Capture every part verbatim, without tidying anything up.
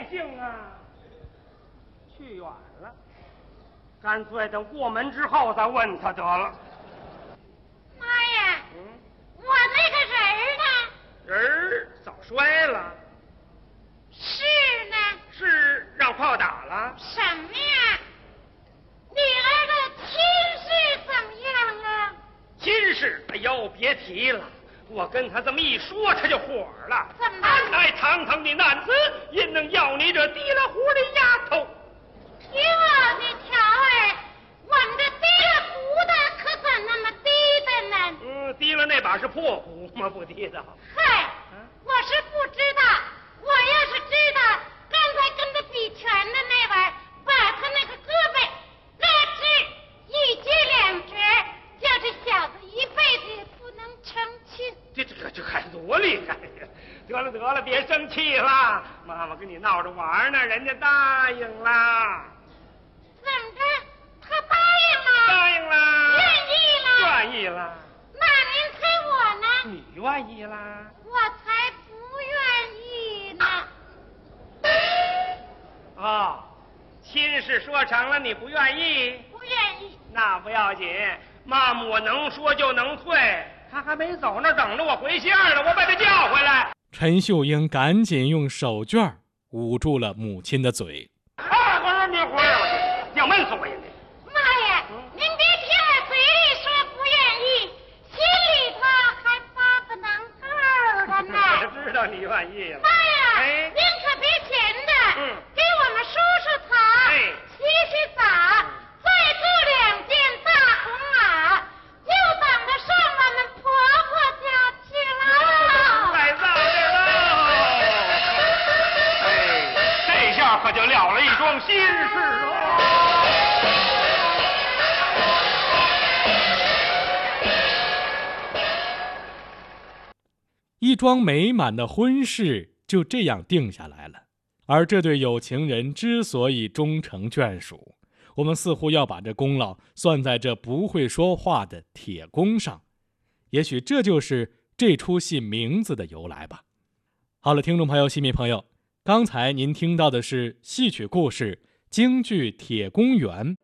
性啊，去远了，干脆等过门之后再问他得了。 妈呀，嗯，我那个人儿呢？ 人儿早摔了。 是呢？ 是让炮打了。 什么呀？女儿的亲事怎么样啊？ 亲事，哎呦，别提了。我跟他这么一说，他就火了。 怎么？ 安乃堂堂的男子，因能要你这提了壶的丫头？ 哟，你瞧儿，我们这提了壶的可怎那么低的呢？ 嗯，提了那把是破壶吗？不提的。 嗨，啊、我是不知道。我要是知道，刚才跟他比拳的那玩意儿，把他那个胳膊咯吱一撅两折，叫这小子一辈子也不能成亲。 这这这这还多厉害呀！得了得了，别生气了，妈妈跟你闹着玩呢，人家答应了。 怎么着？他答应了？ 答应了。 愿意了？ 愿意了。 那您猜我呢？ 你愿意啦？ 我才不愿意呢。 哦，亲事说成了，你不愿意？ 不愿意。 那不要紧，妈妈我能说就能退。他还没走那等着我回信呢，我把他叫回来。 陈秀英赶紧用手绢捂住了母亲的嘴。 啊，我说你回来吧，要闷死我呀你！ 妈呀，嗯、您别听我嘴里说不愿意，心里头还发不能够的呢。 我知道你愿意了。 妈呀， 哎， 您可别闲着， 嗯， 给我们梳梳头， 哎， 洗洗澡，嗯、再雇两件大红袄，就等着上我们婆婆家去了。 太早了，哎，这下可就了了一桩心事喽。 一桩美满的婚事就这样定下来了，而这对有情人之所以终成眷属，我们似乎要把这功劳算在这不会说话的铁公上，也许这就是这出戏名字的由来吧。好了，听众朋友、戏迷朋友，刚才您听到的是戏曲故事京剧《铁公园》。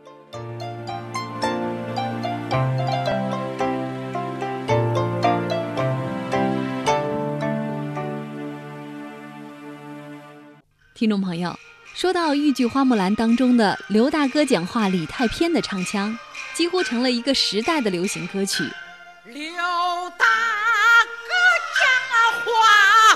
听众朋友，说到豫剧《花木兰》当中的刘大哥讲话李太偏的唱腔，几乎成了一个时代的流行歌曲。 刘大哥讲话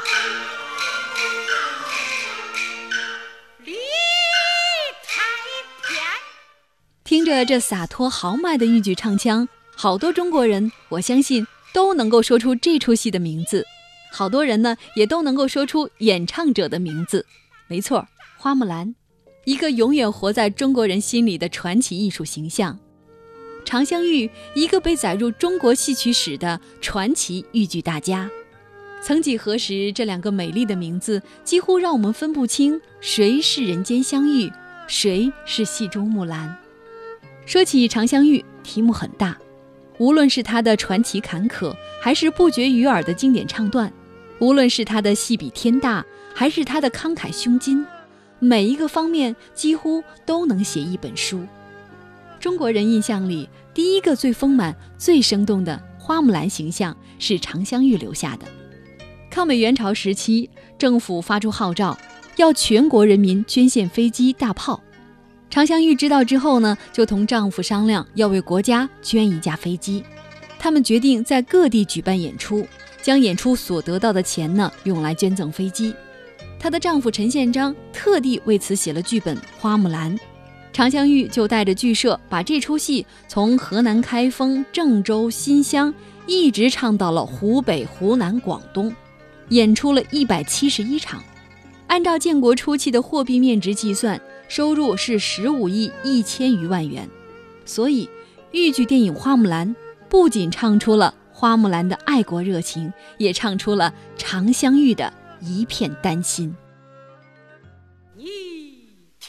李太偏， 听着这洒脱豪迈的豫剧唱腔，好多中国人我相信都能够说出这出戏的名字，好多人呢也都能够说出演唱者的名字。没错，花木兰，一个永远活在中国人心里的传奇艺术形象。常香玉，一个被载入中国戏曲史的传奇豫剧大家。曾几何时，这两个美丽的名字几乎让我们分不清谁是人间香玉，谁是戏中木兰。说起常香玉，题目很大，无论是她的传奇坎坷，还是不绝于耳的经典唱段，无论是她的戏比天大，还是她的慷慨胸襟，每一个方面几乎都能写一本书。中国人印象里，第一个最丰满、最生动的花木兰形象是常香玉留下的。抗美援朝时期，政府发出号召，要全国人民捐献飞机、大炮。常香玉知道之后呢，就同丈夫商量要为国家捐一架飞机。他们决定在各地举办演出，将演出所得到的钱呢，用来捐赠飞机。她的丈夫陈宪章特地为此写了剧本《花木兰》。常香玉就带着剧社把这出戏从河南开封、郑州、新乡一直唱到了湖北、湖南、广东，演出了一百七十一场。按照建国初期的货币面值计算，收入是十五亿一千余万元。所以豫剧电影《花木兰》不仅唱出了花木兰的爱国热情，也唱出了常香玉的一片丹心。